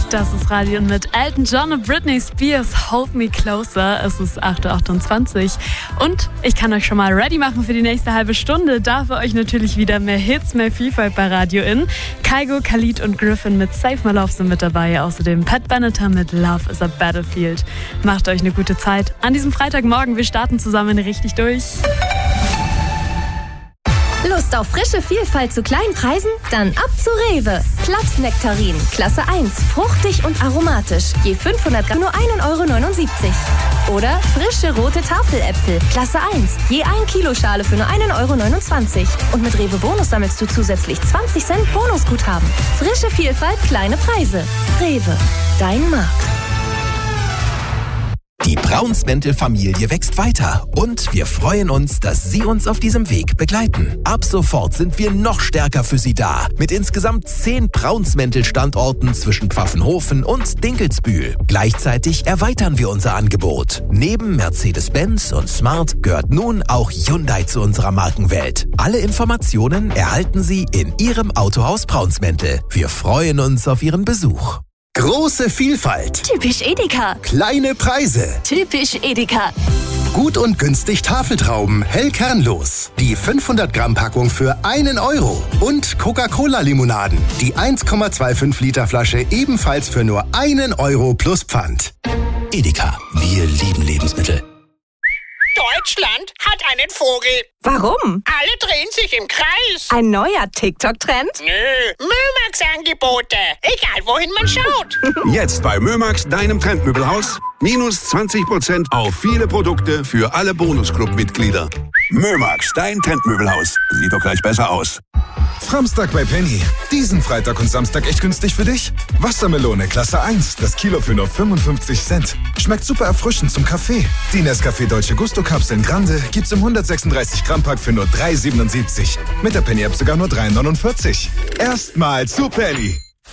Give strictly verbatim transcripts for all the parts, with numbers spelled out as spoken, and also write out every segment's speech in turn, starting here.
Das ist Radio mit Elton John und Britney Spears, Hold Me Closer. Es ist acht Uhr achtundzwanzig und ich kann euch schon mal ready machen für die nächste halbe Stunde. Da für euch natürlich wieder mehr Hits, mehr Vielfalt bei Radio In. Kygo, Khalid und Griffin mit Save My Love sind mit dabei. Außerdem Pat Benatar mit Love is a Battlefield. Macht euch eine gute Zeit an diesem Freitagmorgen. Wir starten zusammen richtig durch. Lust auf frische Vielfalt zu kleinen Preisen? Dann ab zu Rewe. Platt-Nektarin, Klasse eins, fruchtig und aromatisch. Je fünfhundert Gramm nur ein Euro neunundsiebzig. Oder frische rote Tafeläpfel, Klasse eins, je ein Kilo Schale für nur ein Euro neunundzwanzig. Und mit Rewe Bonus sammelst du zusätzlich zwanzig Cent Bonusguthaben. Frische Vielfalt, kleine Preise. Rewe, dein Markt. Die Braunsmäntel-Familie wächst weiter und wir freuen uns, dass Sie uns auf diesem Weg begleiten. Ab sofort sind wir noch stärker für Sie da. Mit insgesamt zehn Braunsmäntel-Standorten zwischen Pfaffenhofen und Dinkelsbühl. Gleichzeitig erweitern wir unser Angebot. Neben Mercedes-Benz und Smart gehört nun auch Hyundai zu unserer Markenwelt. Alle Informationen erhalten Sie in Ihrem Autohaus Braunsmäntel. Wir freuen uns auf Ihren Besuch. Große Vielfalt. Typisch Edeka. Kleine Preise. Typisch Edeka. Gut und günstig Tafeltrauben, hell kernlos. Die fünfhundert Gramm Packung für einen Euro. Und Coca-Cola-Limonaden. Die eins Komma fünfundzwanzig Liter Flasche ebenfalls für nur einen Euro plus Pfand. Edeka, wir lieben Lebensmittel. Deutschland hat einen Vogel. Warum? Alle drehen sich im Kreis. Ein neuer TikTok-Trend? Nö, Mömax-Angebote. Egal, wohin man schaut. Jetzt bei Mömax, deinem Trendmöbelhaus. Minus zwanzig Prozent auf viele Produkte für alle Bonusclub-Mitglieder. Mömax, dein Trendmöbelhaus. Sieht doch gleich besser aus. Samstag bei Penny. Diesen Freitag und Samstag echt günstig für dich? Wassermelone Klasse eins, das Kilo für nur fünfundfünfzig Cent. Schmeckt super erfrischend zum Kaffee. Die Nescafé Dolce Gusto Kapseln Grande gibt's im hundertsechsunddreißig Gramm Pack für nur drei siebenundsiebzig. Mit der Penny App sogar nur drei neunundvierzig. Erstmal zu Penny.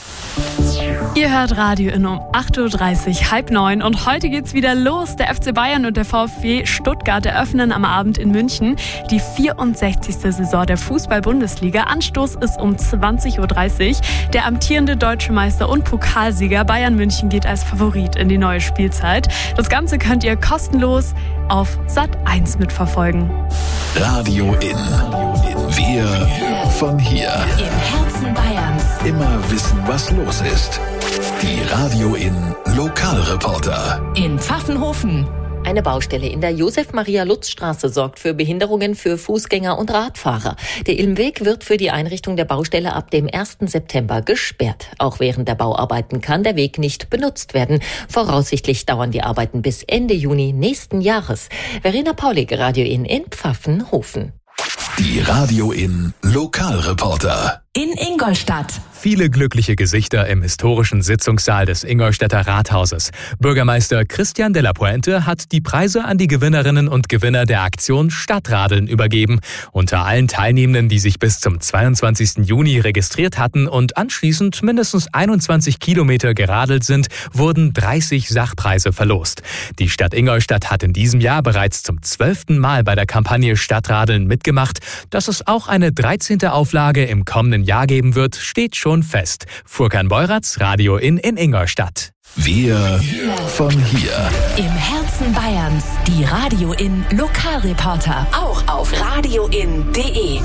Ihr hört Radio in um acht Uhr dreißig, halb neun und heute geht's wieder los. Der F C Bayern und der VfB Stuttgart eröffnen am Abend in München die vierundsechzigste Saison der Fußball-Bundesliga. Anstoß ist um zwanzig Uhr dreißig. Der amtierende Deutsche Meister und Pokalsieger Bayern München geht als Favorit in die neue Spielzeit. Das Ganze könnt ihr kostenlos auf Sat eins mitverfolgen. Radio In. Wir von hier. Im Herzen Bayerns. Immer wissen, was los ist. Die Radio In Lokalreporter. In Pfaffenhofen. Eine Baustelle in der Josef-Maria-Lutz-Straße sorgt für Behinderungen für Fußgänger und Radfahrer. Der Ilmweg wird für die Einrichtung der Baustelle ab dem ersten September gesperrt. Auch während der Bauarbeiten kann der Weg nicht benutzt werden. Voraussichtlich dauern die Arbeiten bis Ende Juni nächsten Jahres. Verena Paulik, Radio In in Pfaffenhofen. Die Radio In Lokalreporter. In Ingolstadt. Viele glückliche Gesichter im historischen Sitzungssaal des Ingolstädter Rathauses. Bürgermeister Christian de la Puente hat die Preise an die Gewinnerinnen und Gewinner der Aktion Stadtradeln übergeben. Unter allen Teilnehmenden, die sich bis zum zweiundzwanzigsten Juni registriert hatten und anschließend mindestens einundzwanzig Kilometer geradelt sind, wurden dreißig Sachpreise verlost. Die Stadt Ingolstadt hat in diesem Jahr bereits zum zwölften Mal bei der Kampagne Stadtradeln mitgemacht. Dass es auch eine dreizehnte Auflage im kommenden Jahr geben wird, steht schon fest. Furkan Beuratz, Radio In in Ingolstadt. Wir von hier. Im Herzen Bayerns. Die Radio In Lokalreporter. Auch auf radioin punkt de.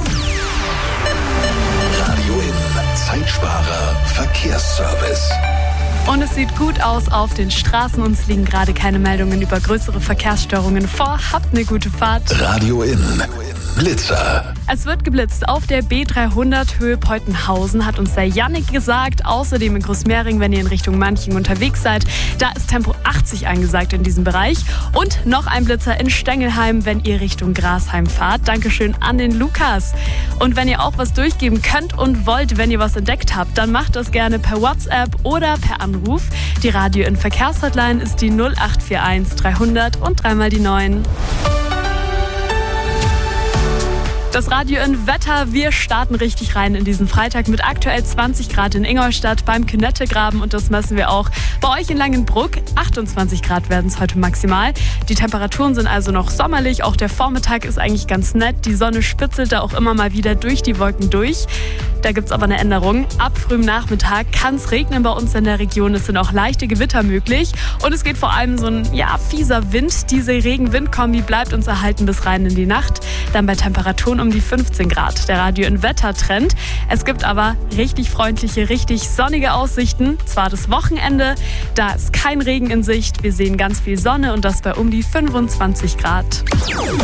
Radio In Zeitsparer Verkehrsservice. Und es sieht gut aus auf den Straßen. Uns liegen gerade keine Meldungen über größere Verkehrsstörungen vor. Habt eine gute Fahrt. Radio In Blitzer. Es wird geblitzt auf der B dreihundert Höhe Peutenhausen, hat uns der Yannick gesagt. Außerdem in Großmehring, wenn ihr in Richtung Manching unterwegs seid, da ist Tempo achtzig angesagt in diesem Bereich. Und noch ein Blitzer in Stengelheim, wenn ihr Richtung Grasheim fahrt. Dankeschön an den Lukas. Und wenn ihr auch was durchgeben könnt und wollt, wenn ihr was entdeckt habt, dann macht das gerne per WhatsApp oder per Anruf. Die Radio in Verkehrshotline ist die null acht vier eins dreihundert und dreimal die neun. Das Radio in Wetter, wir starten richtig rein in diesen Freitag mit aktuell zwanzig Grad in Ingolstadt beim Künettegraben und das messen wir auch bei euch in Langenbruck. achtundzwanzig Grad werden es heute maximal. Die Temperaturen sind also noch sommerlich, auch der Vormittag ist eigentlich ganz nett. Die Sonne spitzelt da auch immer mal wieder durch die Wolken durch. Da gibt es aber eine Änderung. Ab frühem Nachmittag kann es regnen bei uns in der Region. Es sind auch leichte Gewitter möglich und es geht vor allem so ein ja, fieser Wind. Diese Regen-Wind-Kombi bleibt uns erhalten bis rein in die Nacht. Dann bei Temperaturen um die fünfzehn Grad. Der Radio in Wettertrend. Es gibt aber richtig freundliche, richtig sonnige Aussichten. Zwar das Wochenende, da ist kein Regen in Sicht. Wir sehen ganz viel Sonne und das bei um die fünfundzwanzig Grad.